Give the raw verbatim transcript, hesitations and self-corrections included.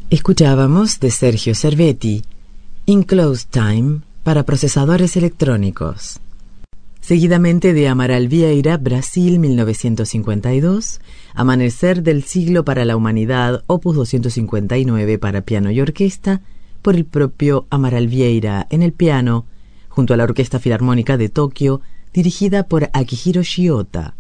Escuchábamos de Sergio Cervetti, In Close Time, para procesadores electrónicos. Seguidamente de Amaral Vieira, Brasil, mil novecientos cincuenta y dos, Amanecer del siglo para la humanidad, opus doscientos cincuenta y nueve para piano y orquesta, por el propio Amaral Vieira en el piano, junto a la Orquesta Filarmónica de Tokio, dirigida por Akihiro Shiota.